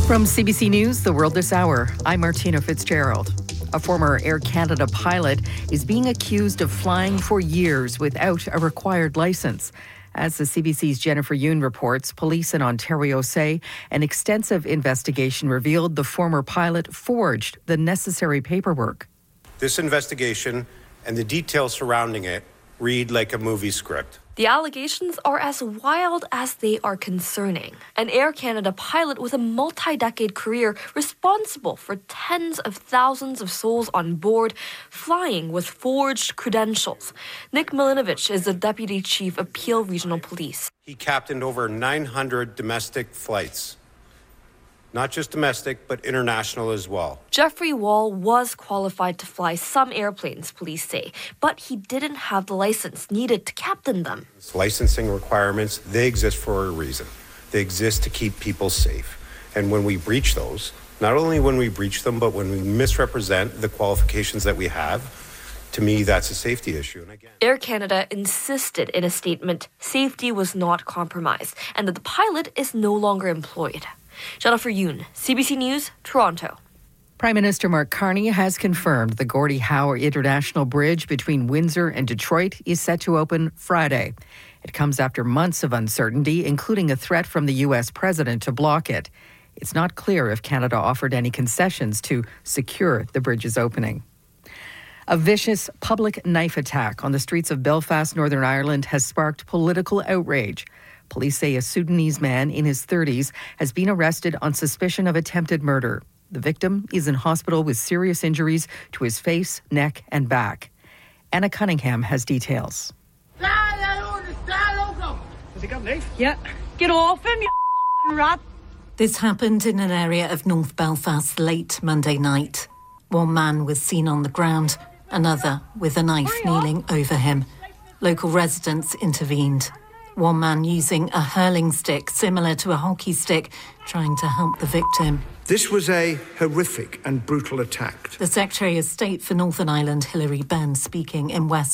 From CBC News, The World This Hour, I'm Martina Fitzgerald. A former Air Canada pilot is being accused of flying for years without a required license. As the CBC's Jennifer Yoon reports, police in Ontario say an extensive investigation revealed the former pilot forged the necessary paperwork. This investigation and the details surrounding it read like a movie script. The allegations are as wild as they are concerning. An Air Canada pilot with a multi-decade career responsible for tens of thousands of souls on board, flying with forged credentials. Nick Milinovich is the Deputy Chief of Peel Regional Police. He captained over 900 domestic flights. Not just domestic, but international as well. Jeffrey Wall was qualified to fly some airplanes, police say, but he didn't have the license needed to captain them. Licensing requirements, they exist for a reason. They exist to keep people safe. And when we breach those, not only when we breach them, but when we misrepresent the qualifications that we have, to me, that's a safety issue. And again, Air Canada insisted in a statement safety was not compromised and that the pilot is no longer employed. Jennifer Yoon, CBC News, Toronto. Prime Minister Mark Carney has confirmed the Gordie Howe International Bridge between Windsor and Detroit is set to open Friday. It comes after months of uncertainty, including a threat from the U.S. president to block it. It's not clear if Canada offered any concessions to secure the bridge's opening. A vicious public knife attack on the streets of Belfast, Northern Ireland has sparked political outrage. Police say a Sudanese man in his 30s has been arrested on suspicion of attempted murder. The victim is in hospital with serious injuries to his face, neck and back. Anna Cunningham has details. Has he got a knife? Yeah. Get off him, you fucking rat. This happened in an area of North Belfast late Monday night. One man was seen on the ground, another with a knife kneeling over him. Local residents intervened. One man using a hurling stick similar to a hockey stick, trying to help the victim. This was a horrific and brutal attack. The Secretary of State for Northern Ireland, Hilary Benn, speaking in West